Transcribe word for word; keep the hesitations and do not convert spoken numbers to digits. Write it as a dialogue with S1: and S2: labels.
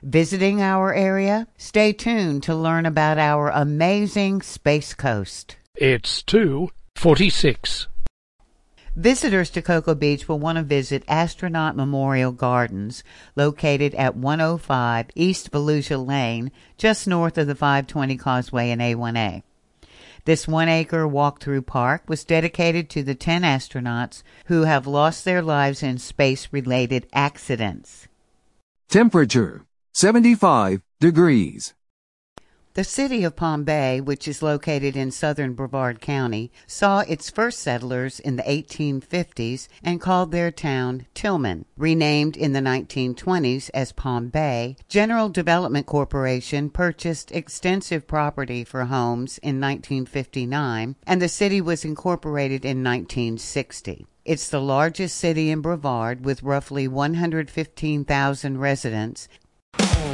S1: Visiting our area? Stay tuned to learn about our amazing Space Coast.
S2: It's two forty-six.
S1: Visitors to Cocoa Beach will want to visit Astronaut Memorial Gardens, located at one oh five East Volusia Lane, just north of the five twenty Causeway and A one A. This one-acre walk-through park was dedicated to the ten astronauts who have lost their lives in space-related accidents.
S3: Temperature, seventy-five degrees.
S1: The city of Palm Bay, which is located in southern Brevard County, saw its first settlers in the eighteen fifties and called their town Tillman. Renamed in the nineteen twenties as Palm Bay, General Development Corporation purchased extensive property for homes in nineteen fifty-nine, and the city was incorporated in nineteen sixty. It's the largest city in Brevard with roughly one hundred fifteen thousand residents